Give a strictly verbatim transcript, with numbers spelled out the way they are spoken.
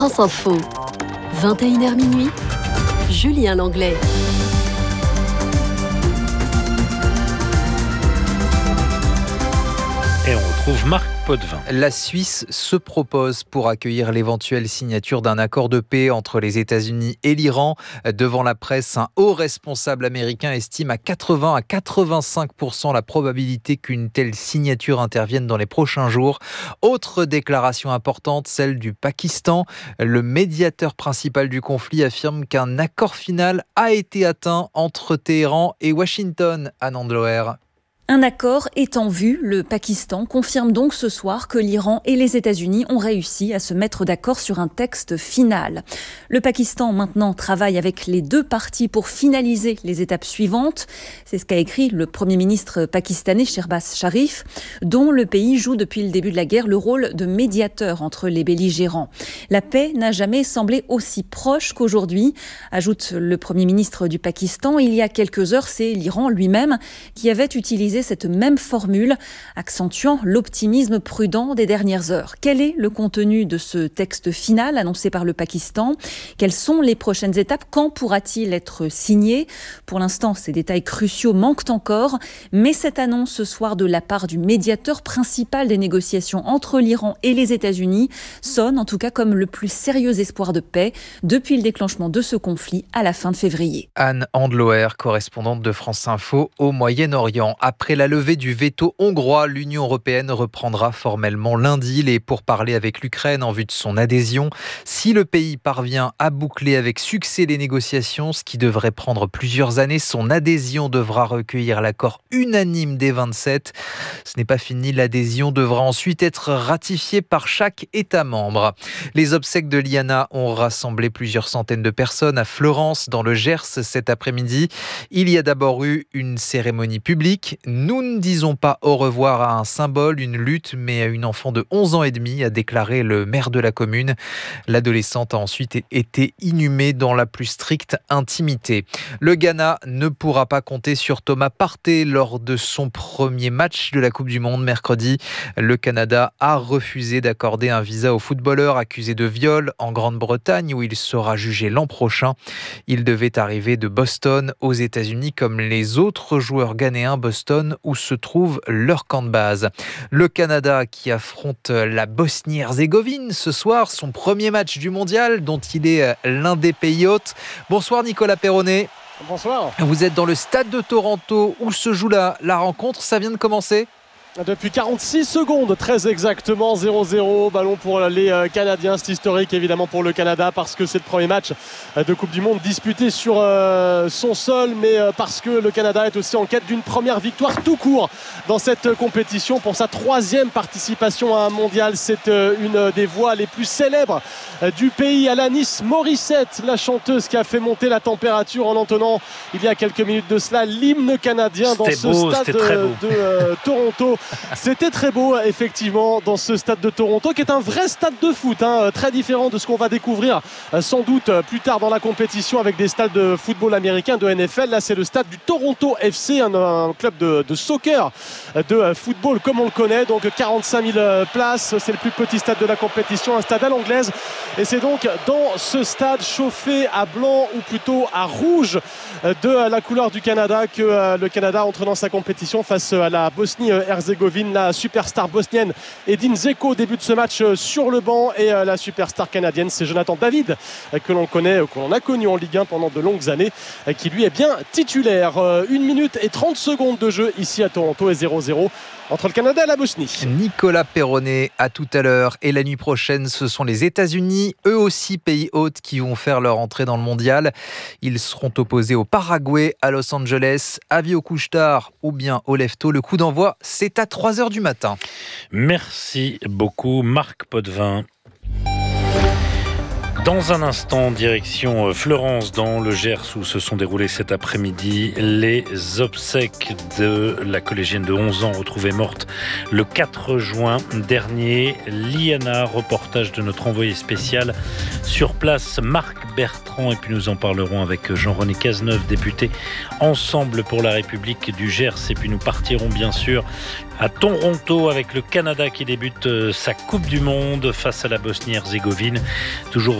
France Info, vingt et une heures minuit, Julien Langlais. Et on retrouve Marc Potvin. La Suisse se propose pour accueillir l'éventuelle signature d'un accord de paix entre les États-Unis et l'Iran. Devant la presse, un haut responsable américain estime à quatre-vingts à quatre-vingt-cinq pour cent la probabilité qu'une telle signature intervienne dans les prochains jours. Autre déclaration importante, celle du Pakistan. Le médiateur principal du conflit affirme qu'un accord final a été atteint entre Téhéran et Washington. Anne Andloer. Un accord est en vue. Le Pakistan confirme donc ce soir que l'Iran et les États-Unis ont réussi à se mettre d'accord sur un texte final. Le Pakistan maintenant travaille avec les deux parties pour finaliser les étapes suivantes. C'est ce qu'a écrit le Premier ministre pakistanais Shehbaz Sharif, dont le pays joue depuis le début de la guerre le rôle de médiateur entre les belligérants. La paix n'a jamais semblé aussi proche qu'aujourd'hui, ajoute le Premier ministre du Pakistan. Il y a quelques heures, c'est l'Iran lui-même qui avait utilisé cette même formule, accentuant l'optimisme prudent des dernières heures. Quel est le contenu de ce texte final annoncé par le Pakistan ? Quelles sont les prochaines étapes ? Quand pourra-t-il être signé ? Pour l'instant, ces détails cruciaux manquent encore, mais cette annonce ce soir de la part du médiateur principal des négociations entre l'Iran et les États-Unis sonne en tout cas comme le plus sérieux espoir de paix depuis le déclenchement de ce conflit à la fin de février. Anne Andloer, correspondante de France Info au Moyen-Orient. Après la levée du veto hongrois, l'Union européenne reprendra formellement lundi les pourparlers avec l'Ukraine en vue de son adhésion. Si le pays parvient à boucler avec succès les négociations, ce qui devrait prendre plusieurs années, son adhésion devra recueillir l'accord unanime des vingt-sept. Ce n'est pas fini, l'adhésion devra ensuite être ratifiée par chaque État membre. Les obsèques de Liana ont rassemblé plusieurs centaines de personnes à Fleurance, dans le Gers, cet après-midi. Il y a d'abord eu une cérémonie publique. Nous ne disons pas au revoir à un symbole, une lutte, mais à une enfant de onze ans et demi, a déclaré le maire de la commune. L'adolescente a ensuite été inhumée dans la plus stricte intimité. Le Ghana ne pourra pas compter sur Thomas Partey lors de son premier match de la Coupe du Monde mercredi. Le Canada a refusé d'accorder un visa au footballeur accusé de viol en Grande-Bretagne, où il sera jugé l'an prochain. Il devait arriver de Boston aux États-Unis comme les autres joueurs ghanéens. Boston où se trouve leur camp de base. Le Canada qui affronte la Bosnie-Herzégovine ce soir, son premier match du mondial dont il est l'un des pays hôtes. Bonsoir Nicolas Perronnet. Bonsoir. Vous êtes dans le stade de Toronto où se joue la, la rencontre. Ça vient de commencer ? Depuis quarante-six secondes, très exactement, zéro zéro, ballon pour les Canadiens. C'est historique évidemment pour le Canada parce que c'est le premier match de Coupe du Monde disputé sur son sol, mais parce que le Canada est aussi en quête d'une première victoire tout court dans cette compétition. Pour sa troisième participation à un mondial, c'est une des voix les plus célèbres du pays. Alanis Morissette, la chanteuse qui a fait monter la température en entonnant il y a quelques minutes de cela l'hymne canadien dans ce beau, stade de, de euh, Toronto. C'était très beau effectivement dans ce stade de Toronto qui est un vrai stade de foot, hein, très différent de ce qu'on va découvrir euh, sans doute euh, plus tard dans la compétition avec des stades de football américain, de N F L. Là c'est le stade du Toronto F C, un, un club de, de soccer, de euh, football comme on le connaît, donc quarante-cinq mille euh, places, c'est le plus petit stade de la compétition, un stade à l'anglaise, et c'est donc dans ce stade chauffé à blanc ou plutôt à rouge euh, de euh, la couleur du Canada que euh, le Canada entre dans sa compétition face à la Bosnie-Herzégovine. La superstar bosnienne Edin Dzeko débute ce match sur le banc, et la superstar canadienne c'est Jonathan David que l'on connaît, que l'on a connu en Ligue un pendant de longues années, qui lui est bien titulaire. une minute et trente secondes de jeu ici à Toronto et zéro zéro entre le Canada et la Bosnie. Nicolas Perronnet, à tout à l'heure. Et la nuit prochaine, ce sont les États-Unis, eux aussi pays hôtes, qui vont faire leur entrée dans le mondial. Ils seront opposés au Paraguay, à Los Angeles, avis au couche-tard ou bien au lève-tôt. Le coup d'envoi, c'est à trois heures du matin. Merci beaucoup Marc Potvin. Dans un instant, direction Fleurance dans le Gers où se sont déroulés cet après-midi les obsèques de la collégienne de onze ans retrouvée morte le quatre juin dernier. Liana, reportage de notre envoyé spécial sur place, Marc Bertrand, et puis nous en parlerons avec Jean-René Cazeneuve, député Ensemble pour la République du Gers. Et puis nous partirons bien sûr à Toronto avec le Canada qui débute sa Coupe du Monde face à la Bosnie-Herzégovine. Toujours